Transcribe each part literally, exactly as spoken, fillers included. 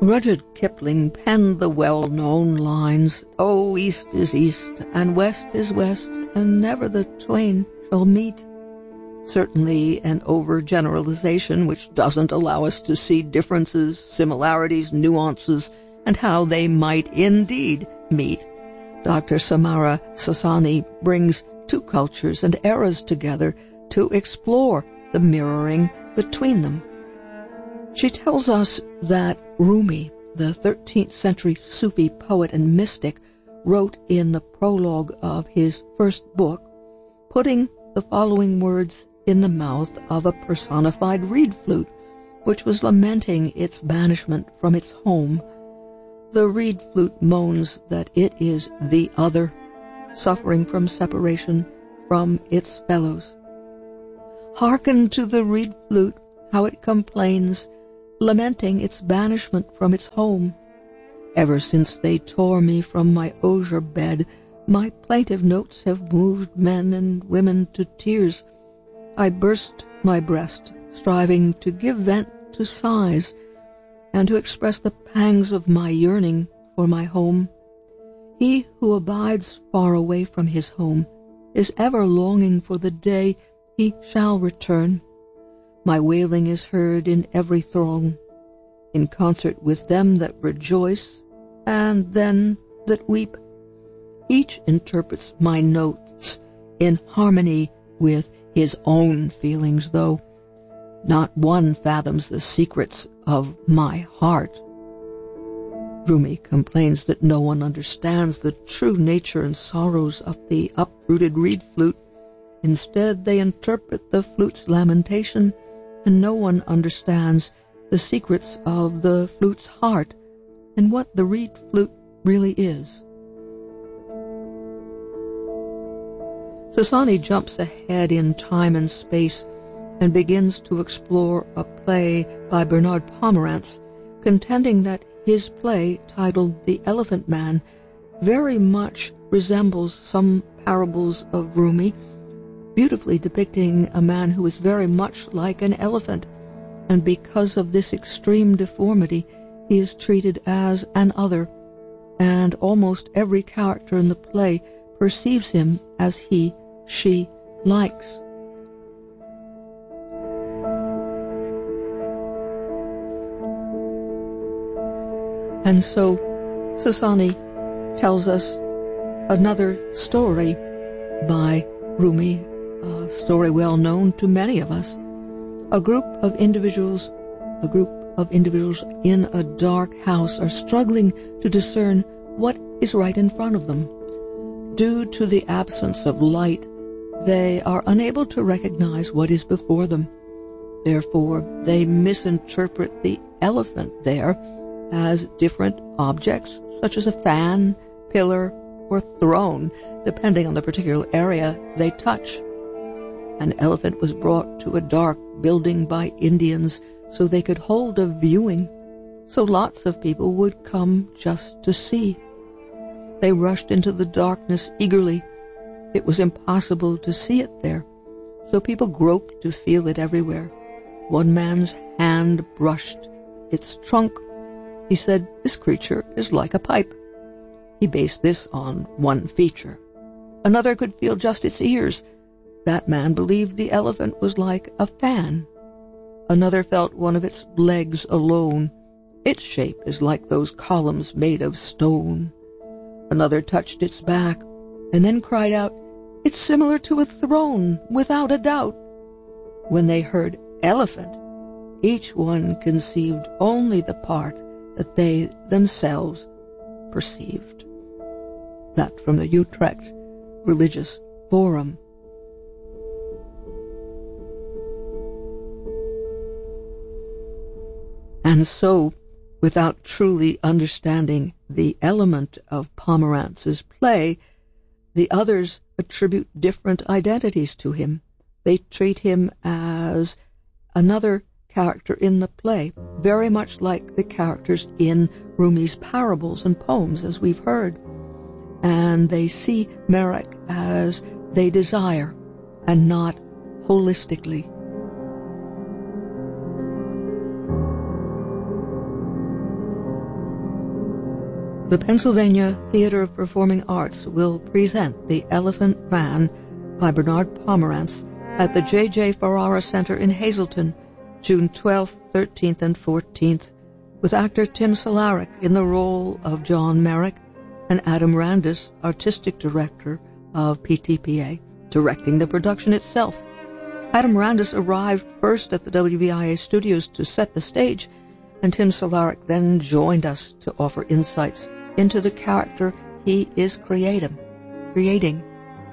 Rudyard Kipling penned the well-known lines, "Oh, east is east, and west is west, and never the twain shall meet." Certainly an overgeneralization which doesn't allow us to see differences, similarities, nuances, and how they might indeed meet. Doctor Samara Sassani brings two cultures and eras together to explore the mirroring between them. She tells us that Rumi, the thirteenth century Sufi poet and mystic, wrote in the prologue of his first book, putting the following words in the mouth of a personified reed flute, which was lamenting its banishment from its home. The reed flute moans that it is the other, suffering from separation from its fellows. Hearken to the reed flute, how it complains, lamenting its banishment from its home. Ever since they tore me from my osier bed, my plaintive notes have moved men and women to tears. I burst my breast, striving to give vent to sighs, and to express the pangs of my yearning for my home. He who abides far away from his home is ever longing for the day he shall return. My wailing is heard in every throng, in concert with them that rejoice and then that weep. Each interprets my notes in harmony with his own feelings, though not one fathoms the secrets of my heart. Rumi complains that no one understands the true nature and sorrows of the uprooted reed flute. Instead, they interpret the flute's lamentation, and no one understands the secrets of the flute's heart and what the reed flute really is. Sassani jumps ahead in time and space and begins to explore a play by Bernard Pomerantz, contending that his play, titled The Elephant Man, very much resembles some parables of Rumi, beautifully depicting a man who is very much like an elephant, and because of this extreme deformity, he is treated as an other, and almost every character in the play perceives him as he, she likes. And so Sassani tells us another story by Rumi, a story well known to many of us. A group of individuals, a group of individuals in a dark house are struggling to discern what is right in front of them. Due to the absence of light, they are unable to recognize what is before them. Therefore, they misinterpret the elephant there as different objects, such as a fan, pillar, or throne, depending on the particular area they touch. An elephant was brought to a dark building by Indians so they could hold a viewing, so lots of people would come just to see. They rushed into the darkness eagerly. It was impossible to see it there, so people groped to feel it everywhere. One man's hand brushed its trunk. He said, "This creature is like a pipe." He based this on one feature. Another could feel just its ears. That man believed the elephant was like a fan. Another felt one of its legs alone. Its shape is like those columns made of stone. Another touched its back, and then cried out, "It's similar to a throne, without a doubt." When they heard elephant, each one conceived only the part that they themselves perceived. That from the Utrecht Religious Forum. And so, without truly understanding the element of Pomerantz's play, the others attribute different identities to him. They treat him as another character in the play, very much like the characters in Rumi's parables and poems, as we've heard. And they see Merak as they desire, and not holistically. The Pennsylvania Theater of Performing Arts will present The Elephant Man by Bernard Pomerantz at the J J. Ferrara Center in Hazleton, June twelfth, thirteenth, and fourteenth, with actor Tim Solaric in the role of John Merrick and Adam Randus, artistic director of P T P A, directing the production itself. Adam Randus arrived first at the W V I A studios to set the stage, and Tim Solaric then joined us to offer insights into the character he is creating. creating.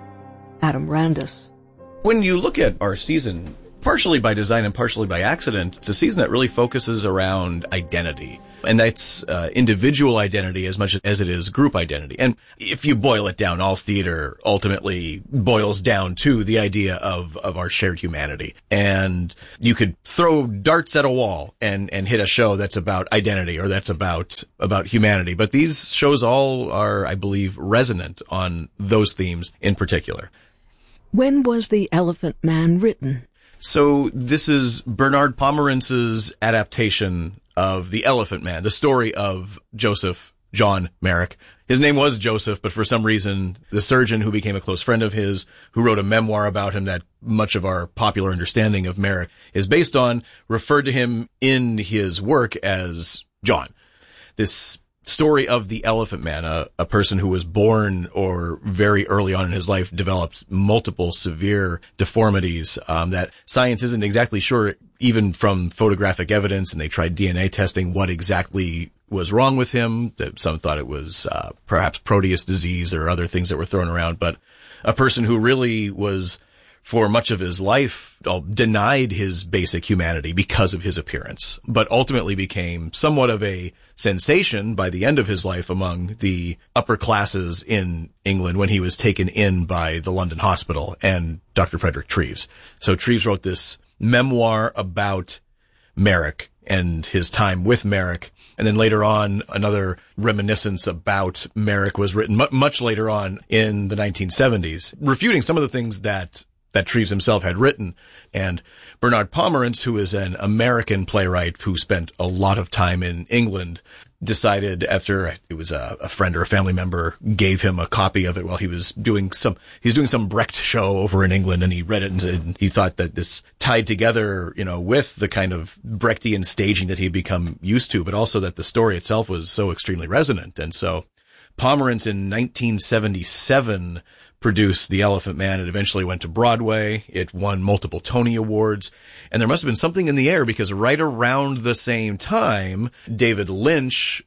Adam Randus. When you look at our season, partially by design and partially by accident, it's a season that really focuses around identity. And that's uh, individual identity as much as it is group identity. And if you boil it down, all theater ultimately boils down to the idea of, of our shared humanity. And you could throw darts at a wall and, and hit a show that's about identity or that's about, about humanity. But these shows all are, I believe, resonant on those themes in particular. When was The Elephant Man written? So this is Bernard Pomerantz's adaptation of The Elephant Man, the story of Joseph John Merrick. His name was Joseph, but for some reason, the surgeon who became a close friend of his, who wrote a memoir about him that much of our popular understanding of Merrick is based on, referred to him in his work as John. This story of the Elephant Man, a, a person who was born or very early on in his life developed multiple severe deformities um, that science isn't exactly sure, even from photographic evidence, and they tried D N A testing what exactly was wrong with him. Some thought it was uh, perhaps Proteus disease or other things that were thrown around, but a person who really was, for much of his life, denied his basic humanity because of his appearance, but ultimately became somewhat of a sensation by the end of his life among the upper classes in England when he was taken in by the London Hospital and Doctor Frederick Treves. So Treves wrote this memoir about Merrick and his time with Merrick. And then later on, another reminiscence about Merrick was written m- much later on in the nineteen seventies, refuting some of the things that that Treves himself had written. And Bernard Pomerantz, who is an American playwright who spent a lot of time in England, decided after it was a, a friend or a family member gave him a copy of it while he was doing some, he's doing some Brecht show over in England, and he read it and he thought that this tied together, you know, with the kind of Brechtian staging that he'd become used to, but also that the story itself was so extremely resonant. And so Pomerantz in nineteen seventy-seven produced The Elephant Man. It eventually went to Broadway. It won multiple Tony Awards. And there must have been something in the air because right around the same time, David Lynch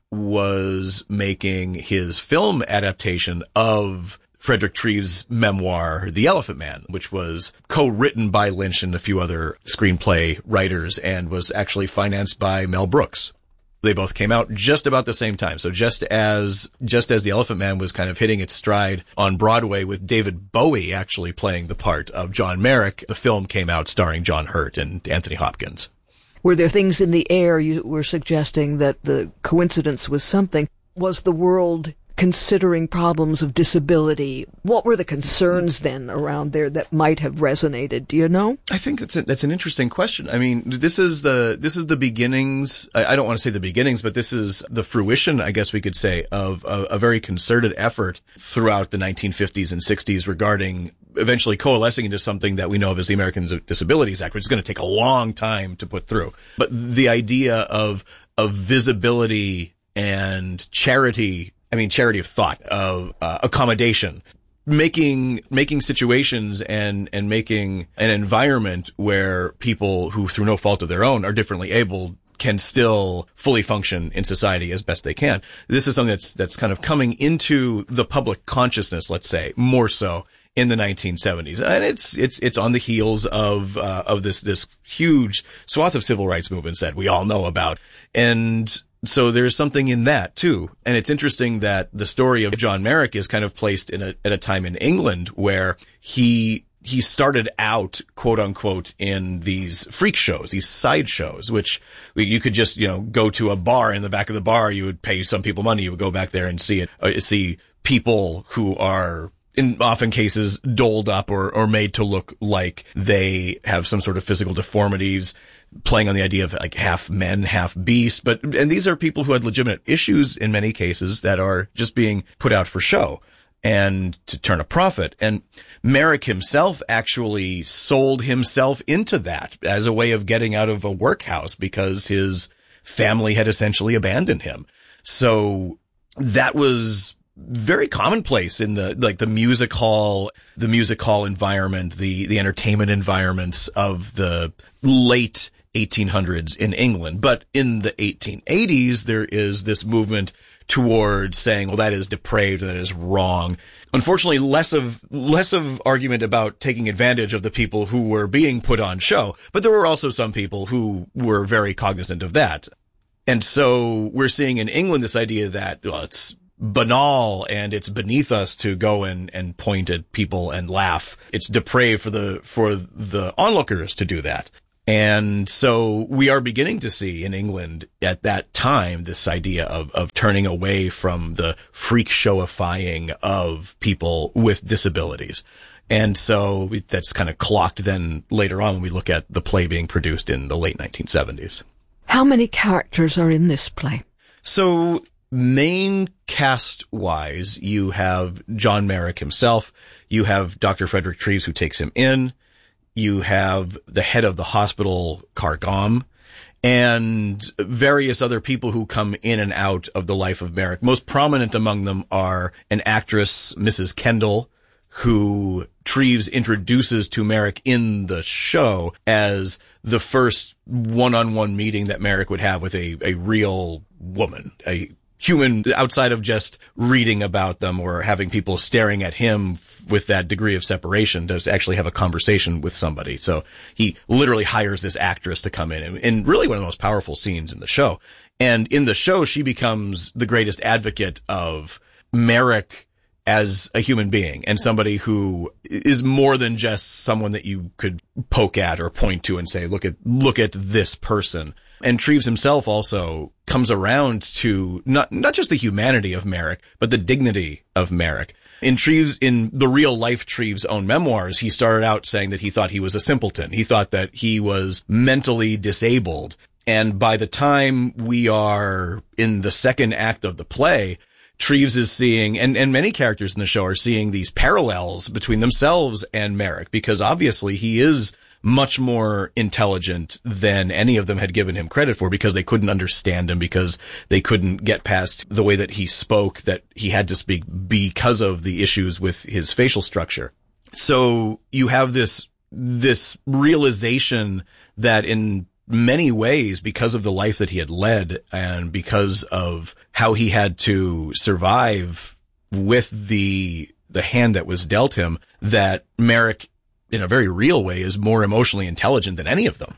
was making his film adaptation of Frederick Treves' memoir, The Elephant Man, which was co-written by Lynch and a few other screenplay writers and was actually financed by Mel Brooks. They both came out just about the same time. So just as, just as The Elephant Man was kind of hitting its stride on Broadway with David Bowie actually playing the part of John Merrick, the film came out starring John Hurt and Anthony Hopkins. Were there things in the air you were suggesting that the coincidence was something? Was the world considering problems of disability? What were the concerns then around there that might have resonated? Do you know? I think that's a, that's an interesting question. I mean, this is the this is the beginnings. I, I don't want to say the beginnings, but this is the fruition, I guess we could say, of a, a very concerted effort throughout the nineteen fifties and sixties regarding eventually coalescing into something that we know of as the Americans with Disabilities Act, which is going to take a long time to put through. But the idea of of visibility and charity. I mean, charity of thought, of uh, accommodation, making, making situations and, and making an environment where people who, through no fault of their own, are differently able can still fully function in society as best they can. This is something that's, that's kind of coming into the public consciousness, let's say, more so in the nineteen seventies. And it's, it's, it's on the heels of, uh, of this, this huge swath of civil rights movements that we all know about. And so there's something in that too. And it's interesting that the story of John Merrick is kind of placed in a, at a time in England where he, he started out, quote unquote, in these freak shows, these side shows, which you could just, you know, go to a bar. In the back of the bar, you would pay some people money. You would go back there and see it, uh, see people who are, in often cases, doled up or, or made to look like they have some sort of physical deformities. playing on the idea of like half men, half beast. But, and these are people who had legitimate issues in many cases that are just being put out for show and to turn a profit. And Merrick himself actually sold himself into that as a way of getting out of a workhouse because his family had essentially abandoned him. So that was very commonplace in the, like the music hall, the music hall environment, the, the entertainment environments of the late eighteen hundreds in England. But in the eighteen eighties, there is this movement towards saying, well, that is depraved, that is wrong. Unfortunately, less of, less of argument about taking advantage of the people who were being put on show, but there were also some people who were very cognizant of that. And so we're seeing in England this idea that, well, it's banal and it's beneath us to go and, and point at people and laugh. It's depraved for the, for the onlookers to do that. And so we are beginning to see in England at that time this idea of, of turning away from the freak showifying of people with disabilities. And so that's kind of clocked then later on when we look at the play being produced in the late nineteen seventies. How many characters are in this play? So main cast-wise, you have John Merrick himself. You have Doctor Frederick Treves who takes him in. You have the head of the hospital, Cargom, and various other people who come in and out of the life of Merrick. Most prominent among them are an actress, Missus Kendall, who Treves introduces to Merrick in the show as the first one-on-one meeting that Merrick would have with a, a real woman, a human outside of just reading about them or having people staring at him with that degree of separation to actually have a conversation with somebody. So he literally hires this actress to come in and, and really one of the most powerful scenes in the show. And in the show, she becomes the greatest advocate of Merrick as a human being and somebody who is more than just someone that you could poke at or point to and say, look at, look at this person. And Treves himself also comes around to not, not just the humanity of Merrick, but the dignity of Merrick. In Treves, in the real life Treves' own memoirs, he started out saying that he thought he was a simpleton. He thought that he was mentally disabled. And by the time we are in the second act of the play, Treves is seeing, and, and many characters in the show are seeing these parallels between themselves and Merrick, because obviously he is much more intelligent than any of them had given him credit for, because they couldn't understand him, because they couldn't get past the way that he spoke, that he had to speak because of the issues with his facial structure. So you have this, this realization that in many ways, because of the life that he had led and because of how he had to survive with the, the hand that was dealt him, that Merrick, in a very real way, is more emotionally intelligent than any of them.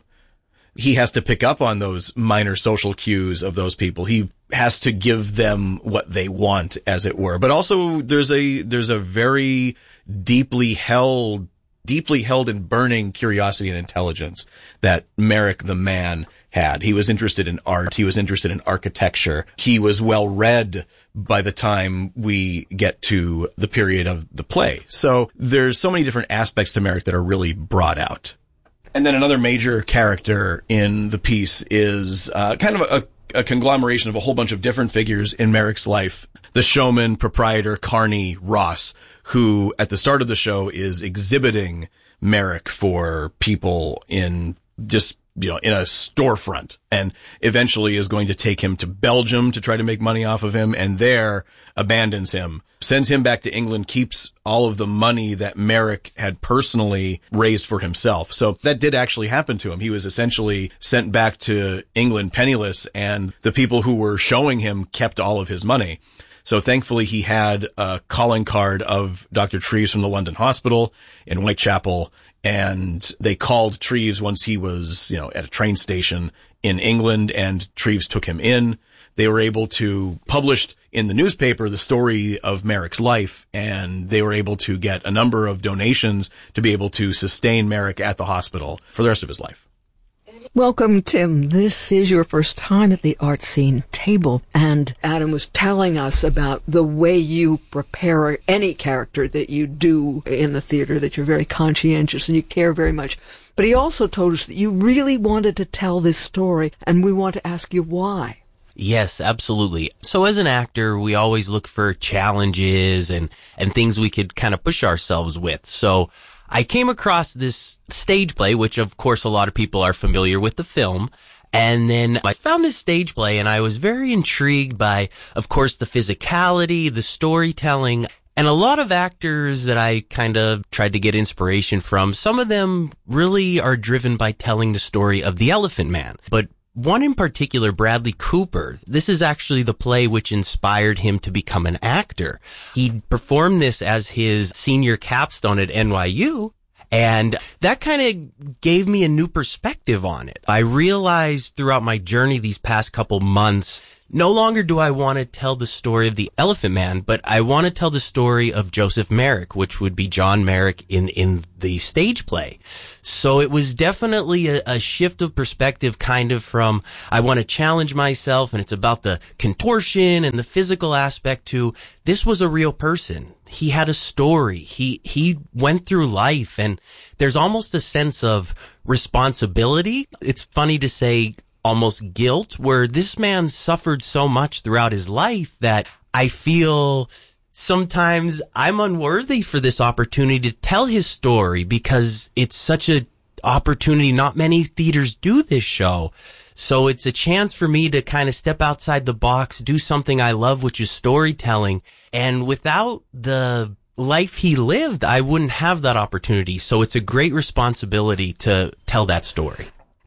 He has to pick up on those minor social cues of those people. He has to give them what they want, as it were. But also there's a, there's a very deeply held, deeply held and burning curiosity and intelligence that Merrick the man had. He was interested in art. He was interested in architecture. He was well read by the time we get to the period of the play. So there's so many different aspects to Merrick that are really brought out. And then another major character in the piece is uh, kind of a, a conglomeration of a whole bunch of different figures in Merrick's life. The showman, proprietor, Carney Ross, who at the start of the show is exhibiting Merrick for people in just, you know, in a storefront, and eventually is going to take him to Belgium to try to make money off of him, and there abandons him, sends him back to England, keeps all of the money that Merrick had personally raised for himself. So that did actually happen to him. He was essentially sent back to England penniless, and the people who were showing him kept all of his money. So thankfully he had a calling card of Doctor Treves from the London Hospital in Whitechapel, and they called Treves once he was, you know, at a train station in England, and Treves took him in. They were able to publish in the newspaper the story of Merrick's life, and they were able to get a number of donations to be able to sustain Merrick at the hospital for the rest of his life. Welcome, Tim. This is your first time at the Art Scene table, and Adam was telling us about the way you prepare any character that you do in the theater, that you're very conscientious and you care very much. But he also told us that you really wanted to tell this story, and we want to ask you why. Yes, absolutely. So as an actor, we always look for challenges and, and things we could kind of push ourselves with. So I came across this stage play, which of course a lot of people are familiar with the film. And then I found this stage play and I was very intrigued by, of course, the physicality, the storytelling, and a lot of actors that I kind of tried to get inspiration from. Some of them really are driven by telling the story of the Elephant Man. But one in particular, Bradley Cooper, this is actually the play which inspired him to become an actor. He performed this as his senior capstone at N Y U, and that kind of gave me a new perspective on it. I realized throughout my journey these past couple months, no longer do I want to tell the story of the Elephant Man, but I want to tell the story of Joseph Merrick, which would be John Merrick in, in the stage play. So it was definitely a, a shift of perspective, kind of from, I want to challenge myself, and it's about the contortion and the physical aspect, to this was a real person. He had a story. He, he went through life, and there's almost a sense of responsibility. It's funny to say almost guilt, where this man suffered so much throughout his life that I feel sometimes I'm unworthy for this opportunity to tell his story, because it's such a opportunity. Not many theaters do this show. So it's a chance for me to kind of step outside the box, do something I love, which is storytelling. And without the life he lived, I wouldn't have that opportunity. So it's a great responsibility to tell that story.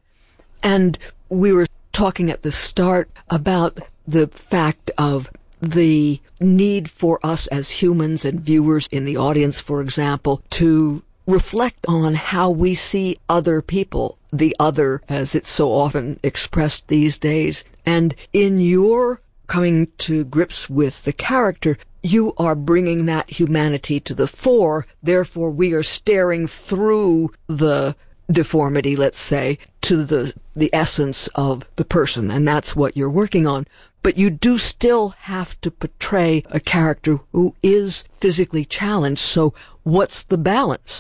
And we were talking at the start about the fact of the need for us as humans and viewers in the audience, for example, to reflect on how we see other people, the other, as it's so often expressed these days. And in your coming to grips with the character, you are bringing that humanity to the fore. Therefore, we are staring through the deformity, let's say, to the the essence of the person, and that's what you're working on. But you do still have to portray a character who is physically challenged. So what's the balance?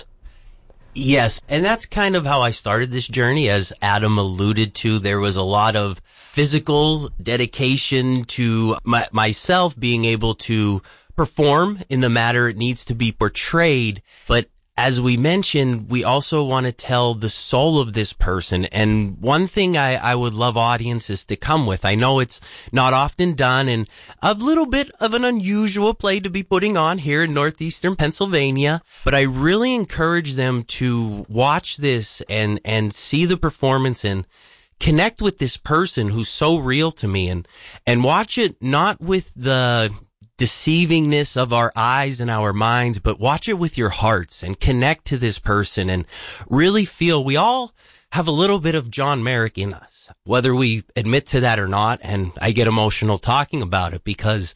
Yes, and that's kind of how I started this journey. As Adam alluded to, there was a lot of physical dedication to my, myself being able to perform in the matter it needs to be portrayed. But as we mentioned, we also want to tell the soul of this person. And one thing I, I would love audiences to come with, I know it's not often done, and a little bit of an unusual play to be putting on here in northeastern Pennsylvania, but I really encourage them to watch this and, and see the performance and connect with this person who's so real to me, and, and watch it not with the deceivingness of our eyes and our minds, but watch it with your hearts and connect to this person and really feel we all have a little bit of John Merrick in us, whether we admit to that or not. And I get emotional talking about it because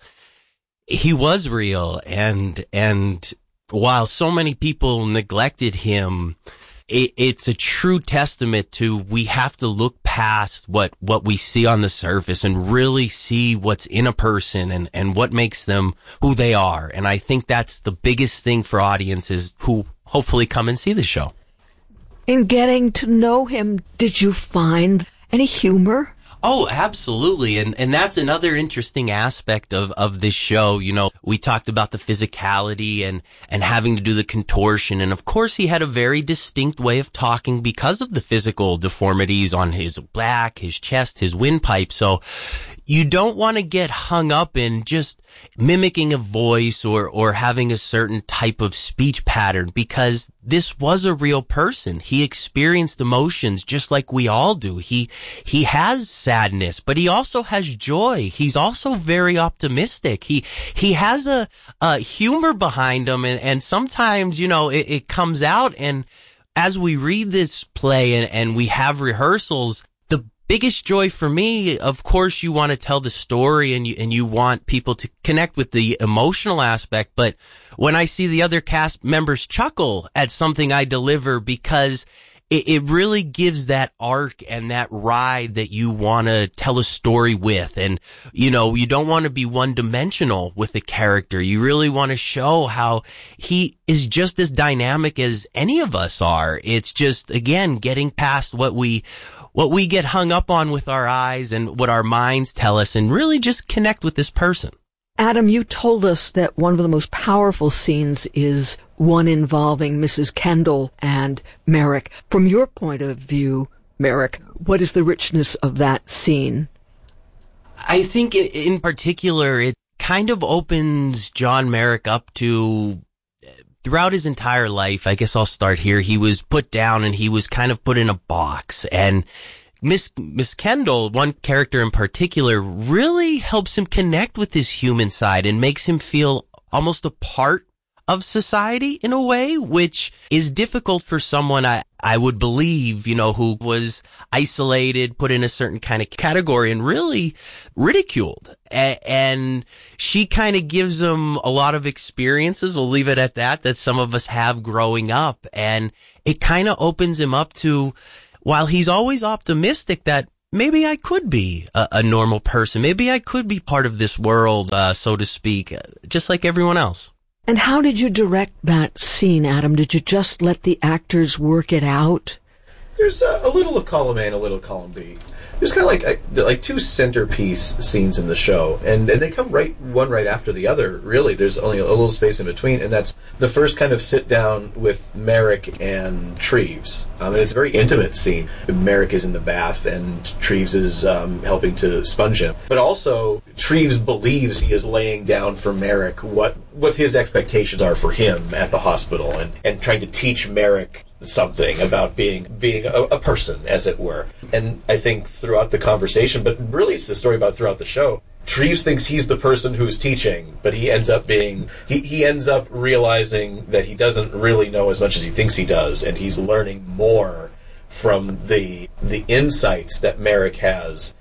he was real. And, and while so many people neglected him, it, it's a true testament to, we have to look past what, what we see on the surface and really see what's in a person and, and what makes them who they are. And I think that's the biggest thing for audiences who hopefully come and see the show. In getting to know him, did you find any humor? Oh, absolutely. And, and that's another interesting aspect of, of this show. You know, we talked about the physicality and, and having to do the contortion. And of course, he had a very distinct way of talking because of the physical deformities on his back, his chest, his windpipe. So you don't want to get hung up in just mimicking a voice or, or having a certain type of speech pattern, because this was a real person. He experienced emotions just like we all do. He, he has sadness, but he also has joy. He's also very optimistic. He, he has a, a humor behind him, and, and sometimes, you know, it, it comes out. And as we read this play and, and we have rehearsals, biggest joy for me, of course, you want to tell the story and you, and you want people to connect with the emotional aspect. But when I see the other cast members chuckle at something I deliver, because it, it really gives that arc and that ride that you want to tell a story with. And, you know, you don't want to be one dimensional with the character. You really want to show how he is just as dynamic as any of us are. It's just, again, getting past what we, what we get hung up on with our eyes and what our minds tell us, and really just connect with this person. Adam, you told us that one of the most powerful scenes is one involving Missus Kendall and Merrick. From your point of view, Merrick, what is the richness of that scene? I think in particular, it kind of opens John Merrick up to, throughout his entire life, I guess I'll start here, he was put down and he was kind of put in a box. And Miss Miss Kendall, one character in particular, really helps him connect with his human side and makes him feel almost a part of society in a way, which is difficult for someone, I, I would believe, you know, who was isolated, put in a certain kind of category and really ridiculed. A- and she kind of gives him a lot of experiences, we'll leave it at that, that some of us have growing up. And it kind of opens him up to, while he's always optimistic that maybe I could be a, a normal person, maybe I could be part of this world, uh, so to speak, just like everyone else. And how did you direct that scene, Adam? Did you just let the actors work it out? There's a, a little of column A and a little of column B. There's kind of like a, like two centerpiece scenes in the show, and, and they come right one right after the other, really. There's only a little space in between, and that's the first kind of sit down with Merrick and Treves. Um, and it's a very intimate scene. Merrick is in the bath, and Treves is um, helping to sponge him. But also, Treves believes he is laying down for Merrick what, what his expectations are for him at the hospital, and, and trying to teach Merrick something about being being a, a person, as it were. And I think throughout the conversation, but really it's the story about throughout the show, Treves thinks he's the person who's teaching, but he ends up being, he, he ends up realizing that he doesn't really know as much as he thinks he does, and he's learning more from the the insights that Merrick has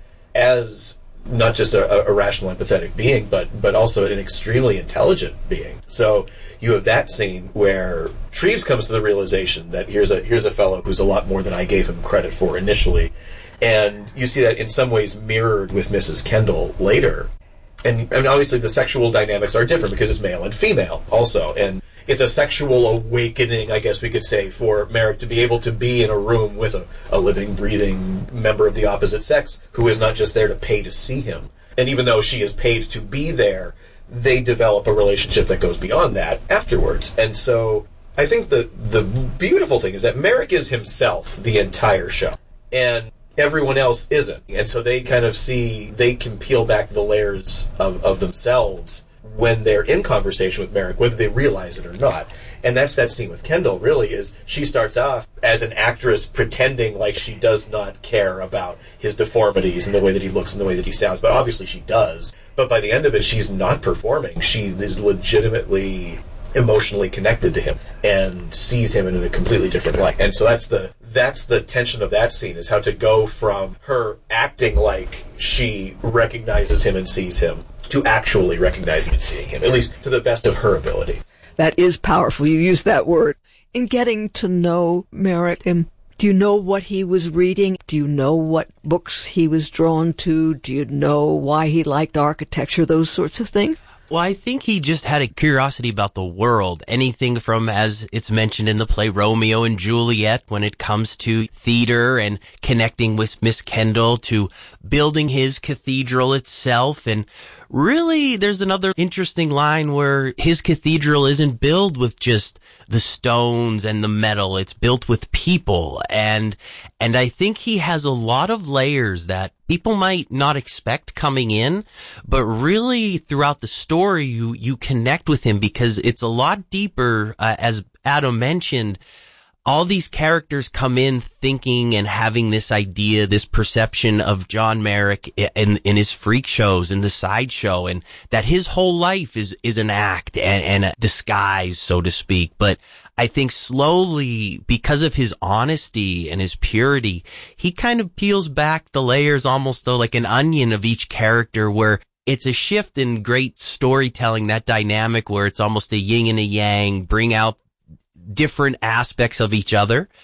as not just a, a rational, empathetic being, but but also an extremely intelligent being. So you have that scene where Treves comes to the realization that here's a here's a fellow who's a lot more than I gave him credit for initially, and you see that in some ways mirrored with Missus Kendall later. And, and obviously the sexual dynamics are different because it's male and female also, and it's a sexual awakening, I guess we could say, for Merrick to be able to be in a room with a, a living, breathing member of the opposite sex who is not just there to pay to see him. And even though she is paid to be there, they develop a relationship that goes beyond that afterwards. And so I think the the beautiful thing is that Merrick is himself the entire show, and everyone else isn't. And so they kind of see, they can peel back the layers of, of themselves when they're in conversation with Merrick, whether they realize it or not. And that's that scene with Kendall, really, is she starts off as an actress pretending like she does not care about his deformities and the way that he looks and the way that he sounds, but obviously she does. But by the end of it, she's not performing. She is legitimately emotionally connected to him and sees him in a completely different light. And so that's the that's the tension of that scene, is how to go from her acting like she recognizes him and sees him to actually recognizing and seeing him, at least to the best of her ability. That is powerful. You use that word. In getting to know Merrick, um, do you know what he was reading? Do you know what books he was drawn to? Do you know why he liked architecture, those sorts of things? Well, I think he just had a curiosity about the world. Anything from, as it's mentioned in the play, Romeo and Juliet, when it comes to theater and connecting with Miss Kendall, to building his cathedral itself. And really, there's another interesting line where his cathedral isn't built with just the stones and the metal. It's built with people. And, and I think he has a lot of layers that people might not expect coming in, but really throughout the story, you, you connect with him because it's a lot deeper. Uh, as Adam mentioned, all these characters come in thinking and having this idea, this perception of John Merrick in, in his freak shows, in the sideshow, and that his whole life is, is an act and, and a disguise, so to speak. But I think slowly, because of his honesty and his purity, he kind of peels back the layers almost though like an onion of each character, where it's a shift in great storytelling, that dynamic where it's almost a yin and a yang, bring out different aspects of each other.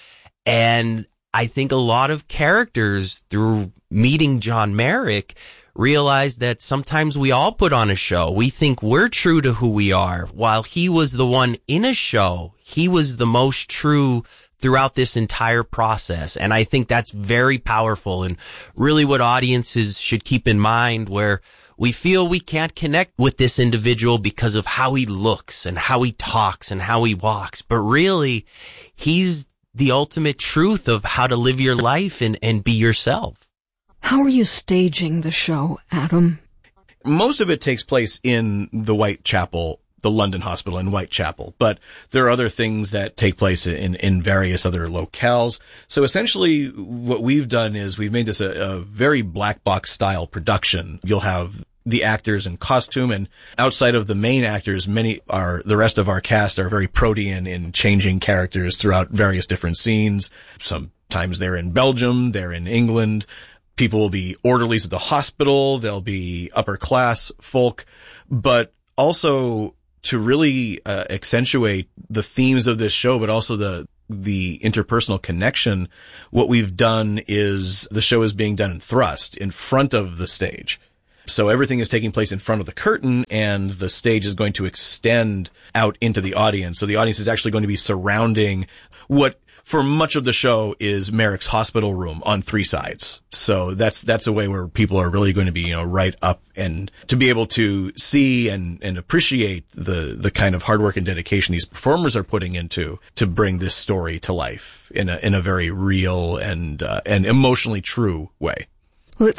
And I think a lot of characters through meeting John Merrick realize that sometimes we all put on a show. We think we're true to who we are. While he was the one in a show, he was the most true throughout this entire process. And I think that's very powerful and really what audiences should keep in mind, where we feel we can't connect with this individual because of how he looks and how he talks and how he walks. But really, he's the ultimate truth of how to live your life and, and be yourself. How are you staging the show, Adam? Most of it takes place in the Whitechapel, the London Hospital in Whitechapel, but there are other things that take place in, in various other locales. So essentially what we've done is we've made this a, a very black box style production. You'll have the actors in costume, and outside of the main actors, many are, the rest of our cast are very protean in changing characters throughout various different scenes. Sometimes they're in Belgium, they're in England. People will be orderlies at the hospital. They'll be upper class folk, but also to really uh, accentuate the themes of this show, but also the the interpersonal connection, what we've done is the show is being done in thrust, in front of the stage. So everything is taking place in front of the curtain, and the stage is going to extend out into the audience. So the audience is actually going to be surrounding what, for much of the show, is Merrick's hospital room on three sides. So that's, that's a way where people are really going to be, you know, right up, and to be able to see and, and appreciate the, the kind of hard work and dedication these performers are putting into to bring this story to life in a, in a very real and, uh, and emotionally true way.